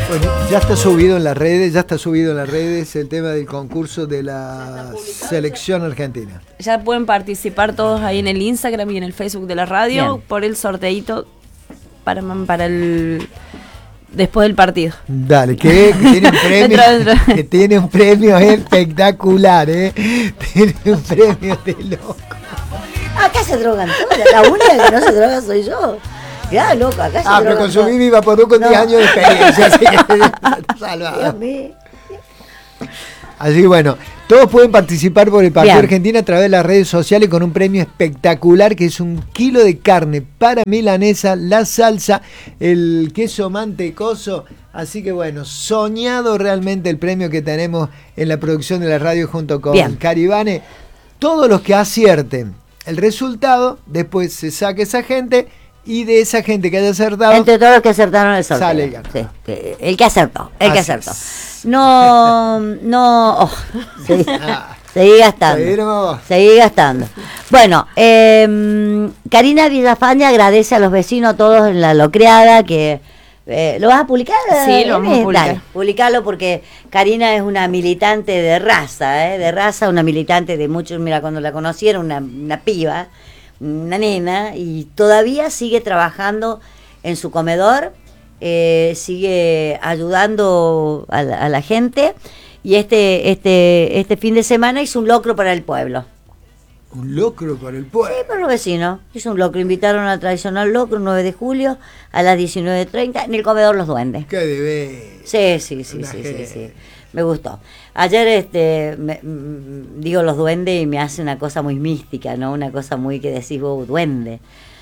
Bueno, ya está subido en las redes el tema del concurso de la selección argentina. Ya pueden participar todos ahí en el Instagram y en el Facebook de la radio. Bien. Por el sorteito para el después del partido. Dale, que tiene un premio, Dentro. que tiene un premio espectacular, tiene un premio de loco. Acá se drogan todas. La única que no se droga soy yo. Ya, loco, acá se drogan Pero todas. consumí mi Vaporú con 10 años de experiencia, así que salvado. Dios mío. Así que bueno, todos pueden participar por el partido Bien. Argentina a través de las redes sociales con un premio espectacular que es 1 kilo de carne para milanesa, la salsa, el queso mantecoso. Así que bueno, soñado realmente el premio que tenemos en la producción de la radio junto con Bien. Caribane. Todos los que acierten el resultado, después se saca esa gente y de esa gente que haya acertado, Entre todos los que acertaron el sorteo. Sale el ganador. Sí, el que acertó, el que Así acertó. es. Seguí gastando. Seguimos. Seguí gastando. Bueno, Karina Villafañe agradece a los vecinos todos en la locreada que... ¿Lo vas a publicar? Sí, lo vamos a publicar. Dale, publicalo porque Karina es una militante de raza, una militante de muchos, mira, cuando la conocí era una piba, una nena, y todavía sigue trabajando en su comedor, sigue ayudando a la gente, y este fin de semana hizo un locro para el pueblo. Un locro para el Sí, pueblo. para los vecinos. Hizo un locro, invitaron al tradicional locro 9 de julio a las 19:30 en el comedor Los Duendes. Qué debe. Sí. Me gustó. Ayer digo Los Duendes y me hace una cosa muy mística, ¿no? Una cosa muy que decís vos, duende.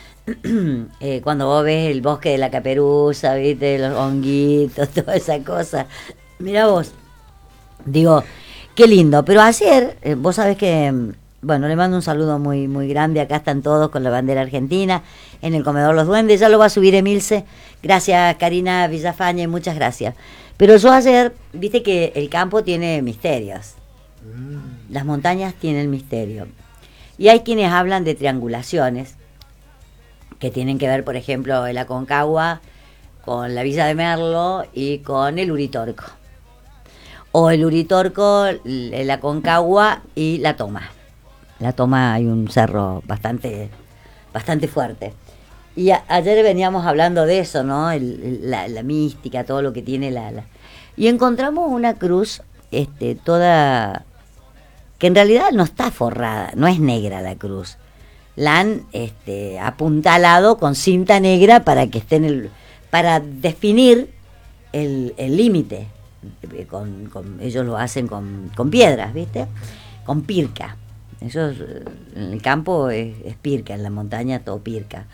Cuando vos ves el bosque de la caperuza, viste, los honguitos, toda esa cosa. Mira vos. Digo, qué lindo. Pero ayer, vos sabés que... Bueno, le mando un saludo muy muy grande. Acá están todos con la bandera argentina en el comedor Los Duendes. Ya lo va a subir Emilce. Gracias, Karina Villafañe, muchas gracias. Pero yo ayer, viste que el campo tiene misterios. Las montañas tienen misterio. Y hay quienes hablan de triangulaciones que tienen que ver, por ejemplo, el Aconcagua con la Villa de Merlo y con el Uritorco. O el Uritorco, el Aconcagua y la Toma. La Toma hay un cerro bastante fuerte. Y ayer veníamos hablando de eso, ¿no? La mística, todo lo que tiene Y encontramos una cruz toda... que en realidad no está forrada, no es negra la cruz. La han apuntalado con cinta negra para que esté para definir el límite. Ellos lo hacen con piedras, ¿viste? Con pirca. Eso en el campo es pirca, en la montaña todo pirca.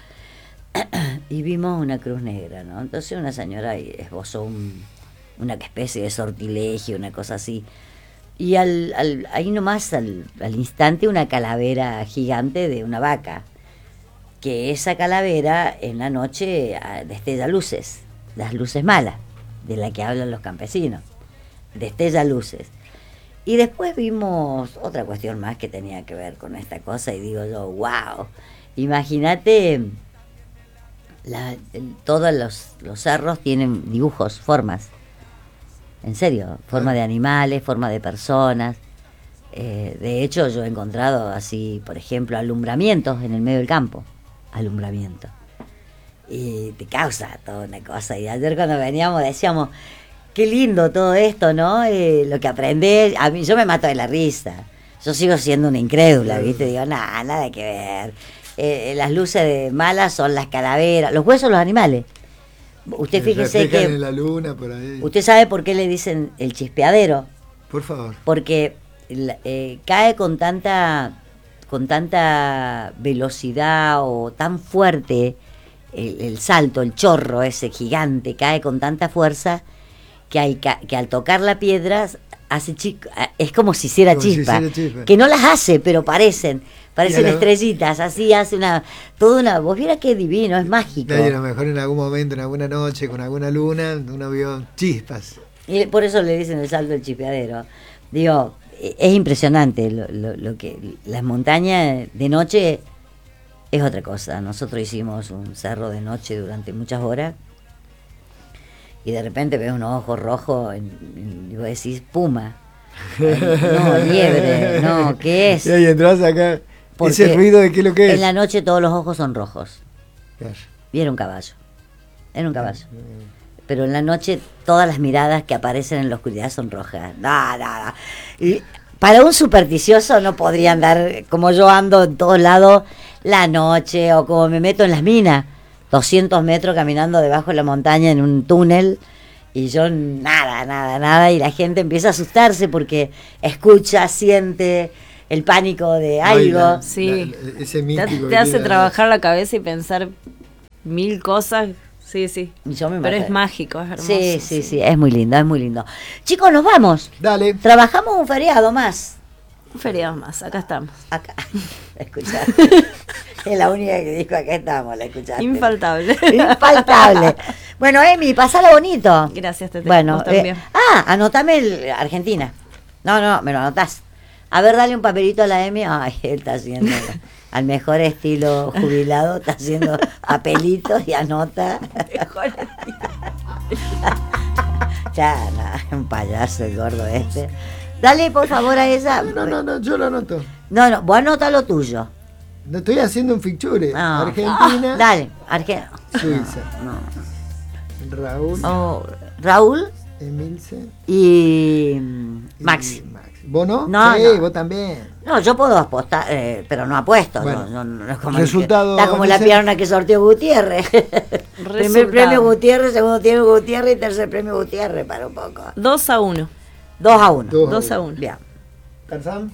Y vimos una cruz negra, ¿no? Entonces una señora esbozó una especie de sortilegio, una cosa así. Y ahí nomás al instante una calavera gigante de una vaca. Que esa calavera en la noche destella luces, las luces malas, de las que hablan los campesinos. Destella luces. Y después vimos otra cuestión más que tenía que ver con esta cosa y digo yo, wow, imagínate, todos los cerros tienen dibujos, formas, en serio, forma de animales, forma de personas. De hecho yo he encontrado así, por ejemplo, alumbramientos en el medio del campo, alumbramientos. Y te causa toda una cosa. Y ayer cuando veníamos decíamos... Qué lindo todo esto, ¿no? Lo que aprendés, a mí yo me mato de la risa. Yo sigo siendo una incrédula, ¿viste? Digo, nada que ver. Las luces de malas son las calaveras, los huesos de los animales. Usted fíjese que en la luna por ahí. Usted sabe por qué le dicen el chispeadero. Por favor. Porque cae con tanta velocidad o tan fuerte el salto, el chorro ese gigante, cae con tanta fuerza que al tocar la piedra es como si hiciera chispa, que no las hace, pero parecen estrellitas, así hace vos vieras qué divino, es mágico. Y a lo mejor en algún momento, en alguna noche, con alguna luna, uno vio chispas. Y por eso le dicen el salto del chispeadero. Digo, es impresionante lo que las montañas de noche es otra cosa. Nosotros hicimos un cerro de noche durante muchas horas. y de repente ves unos ojos rojos y vos decís, puma. No, liebre, no, ¿qué es? Y ahí entras acá, Porque ese ruido de qué es lo que es. En la noche todos los ojos son rojos. Claro. Y era un caballo. Era un caballo. Pero en la noche todas las miradas que aparecen en la oscuridad son rojas. No. Y para un supersticioso no podría andar como yo ando en todos lados la noche o como me meto en las minas. 200 metros caminando debajo de la montaña en un túnel y yo nada. Y la gente empieza a asustarse porque escucha, siente el pánico de algo. Sí. Ese místico Te hace trabajar la cabeza y pensar 1000 cosas. Sí. Y yo me Pero maté. es mágico, es hermoso. Sí, es muy lindo, es muy lindo. Chicos, nos vamos. Dale. Trabajamos un feriado más. Un feriado más, acá estamos. Acá. ¿Escuchaste? Es la única que dijo acá estamos, ¿la escuchaste? Infaltable. Infaltable. Bueno, Emi, pasala bonito. Gracias, Tete. Bueno, Vos también. anotame el Argentina. No, me lo anotás. A ver, dale un papelito a la Emi. Ay, él está haciendo al mejor estilo jubilado, está haciendo papelitos y anota. Ya, no, un payaso el gordo este. Dale, por favor, a esa. No, yo lo anoto. No, vos anota lo tuyo. No estoy haciendo un ficture. No. Argentina, Dale, Argentina. Suiza. No. Raúl, Raúl Emilce y y Maxi. ¿Vos no? No, Sí, no. vos también. No, yo puedo apostar, pero no apuesto. Bueno, no es como resultado, está como la Emilce. pierna que sorteó Gutiérrez. Primer premio Gutiérrez, segundo premio Gutiérrez y tercer premio Gutiérrez, para un poco. 2-1. 2-1. 2-1. Bien. Tarzán.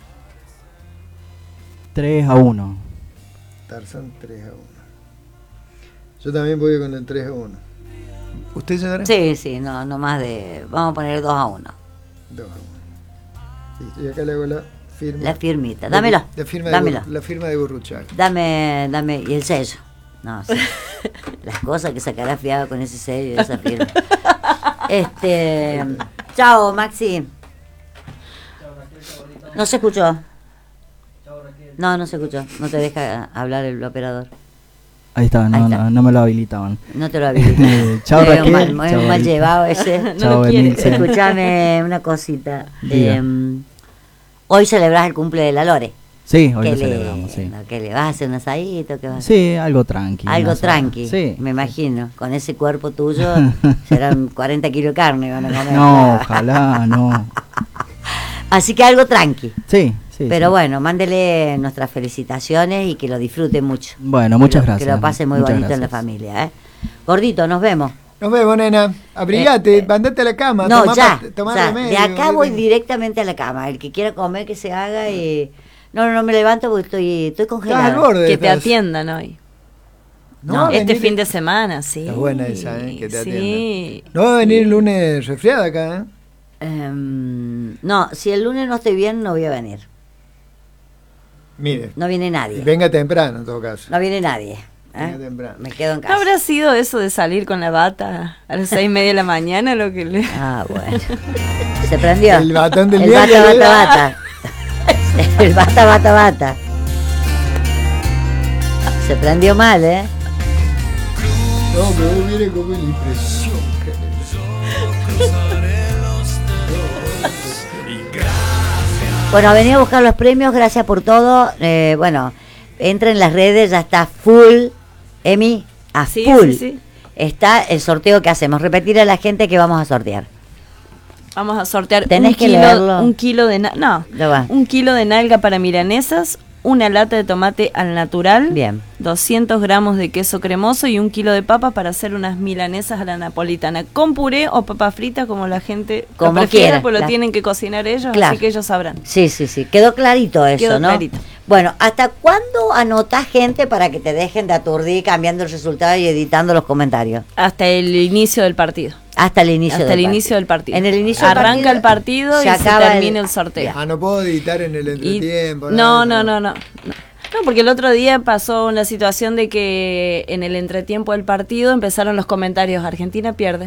3-1. Tarzán 3-1. Yo también voy con el 3-1. ¿Usted, señora? Sí, no más de. Vamos a poner 2-1. 2-1. Listo, y acá le hago la firma. La firmita. Dámelo. Dámelo. La firma de Gurruchaga. Dame. Y el sello. No, sí. Las cosas que sacará fiado con ese sello y esa firma. Chao, Maxi. No se escuchó. No se escuchó. No te deja hablar el operador. Ahí está, Ahí está. no me lo habilitaban. No te lo habilito. Chao, Raquel. Muy Chao, mal Raquel. llevado ese. Chao, lo quiere. Emilce. Escúchame una cosita. Diga. Hoy celebrás el cumple de la Lore. Sí, hoy ¿Qué lo celebramos, sí. ¿Qué le vas a hacer un asadito? ¿Qué vas a hacer? Sí, algo tranqui. Algo una sola. tranqui, Sí. me imagino. Con ese cuerpo tuyo serán 40 kilos de carne. Van a comer. No, ojalá, no. Así que algo tranqui. Sí. Pero sí. bueno, mándele nuestras felicitaciones y que lo disfrute mucho. Bueno, muchas Que gracias. lo pase muy Muchas bonito en la gracias. familia. Gordito, nos vemos. Nos vemos, nena. Abrigate, mandate a la cama. No, tomá ya. tomá O sea, remedio, de acá voy ¿viste? directamente a la cama. El que quiera comer, que se haga y... No me levanto porque estoy Estás al congelada. borde. Que te estás. atiendan hoy. No, Este venir- fin de semana, sí. Está buena esa, que te Sí. atiendan. No va a venir el lunes resfriada acá, No, si el lunes no estoy bien, no voy a venir. Mire. No viene Y nadie. venga temprano, en todo caso. No viene nadie. Venga temprano. Me quedo en ¿No casa. habrá sido eso de salir con la bata a las 6:30 de la mañana lo que le... Ah, bueno. Se prendió. El batón del El diario, bata, ¿eh? bata. El bata. Se prendió mal, ¿eh? No, pero vos viene como la impresión. Bueno, venía a buscar los premios, gracias por todo. Bueno, entra en las redes, ya está full. Emi, a Sí, full. sí. Está el sorteo que hacemos. Repetir a la gente que vamos a sortear. Vamos a sortear Tenés que leerlo. un kilo de Ya va. un kilo de nalga para milanesas, una lata de tomate al natural, Bien. 200 gramos de queso cremoso y un kilo de papas para hacer unas milanesas a la napolitana, con puré o papa frita como la gente Como lo prefiera, quiera. pues lo La- tienen que cocinar ellos, Claro. así que ellos sabrán. Sí. Quedó clarito eso, Quedó ¿no? clarito. Bueno, ¿hasta cuándo anotás gente para que te dejen de aturdir cambiando el resultado y editando los comentarios? Hasta el inicio del partido. Hasta el inicio Hasta el inicio del partido. En el inicio del Arranca el partido y se acaba termina el sorteo. Ah, no puedo editar en el Y- entretiempo. no, nada. no, porque el otro día pasó una situación de que en el entretiempo del partido empezaron los comentarios, Argentina pierde.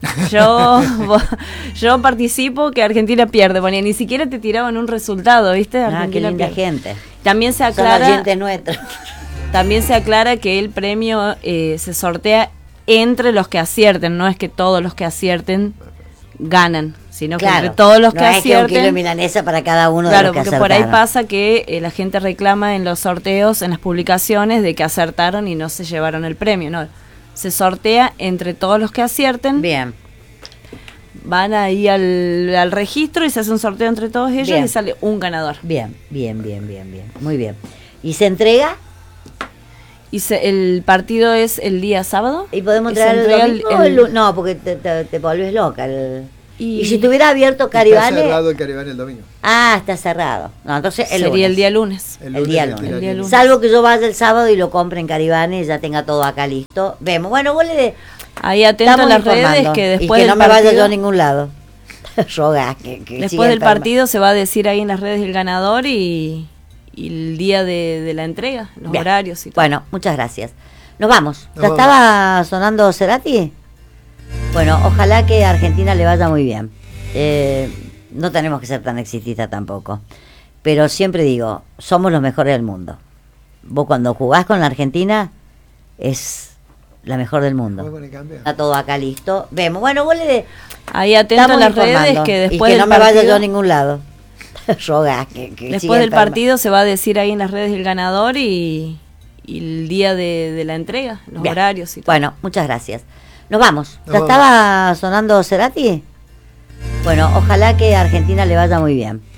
Yo participo que Argentina pierde, ponía, ni siquiera te tiraban un resultado, ¿viste? Ah, qué Argentina linda pierde. gente. También se Son aclara, oyentes nuestros. también se aclara que el premio se sortea entre los que acierten, no es que todos los que acierten ganan, sino que Claro, entre todos los no que es que un kilo de acierten. milanesa para cada uno de Claro, los que porque por ahí acertaron. pasa que la gente reclama en los sorteos, en las publicaciones, de que acertaron y no se llevaron el premio, ¿no? Se sortea entre todos los que acierten, Bien, van ahí al registro y se hace un sorteo entre todos ellos Bien. y sale un ganador. bien. Muy bien. ¿Y se entrega? Y el partido es el día sábado. ¿Y podemos Y se traer el entrega domingo o el lunes? No, porque te volvés loca. Y- Y si estuviera abierto Está Caribane... cerrado el Caribane el domingo. Ah, está cerrado. No, entonces el sería lunes. el día lunes. El día lunes. El día lunes. Salvo que yo vaya el sábado y lo compre en Caribane y ya tenga todo acá listo. Vemos. Bueno, vos le... Ahí atento a estamos las redes informando. que Y después que del no me vaya yo partido, a ningún lado. Yoga, que siga después del enferma. partido se va a decir ahí en las redes el ganador y el día de la entrega, los Bien. horarios y todo. Bueno, muchas gracias. Nos vamos. Nos ¿Ya vamos. estaba sonando Cerati? Bueno, ojalá que a Argentina le vaya muy bien. No tenemos que ser tan exitistas tampoco. Pero siempre digo, somos los mejores del mundo. Vos cuando jugás con la Argentina es la mejor del mundo. Vamos con el campeón. Está todo acá listo. Vemos. Bueno, vos le... Ahí atento a estamos las redes informando. que Y después que del no me vaya partido, yo a ningún lado. Yoga, que siga después del enferma. partido se va a decir ahí en las redes el ganador y el día de la entrega, los Bien. horarios y todo. Bueno, muchas gracias. Nos vamos. Nos ¿Ya vamos. estaba sonando Cerati? Bueno, ojalá que a Argentina le vaya muy bien.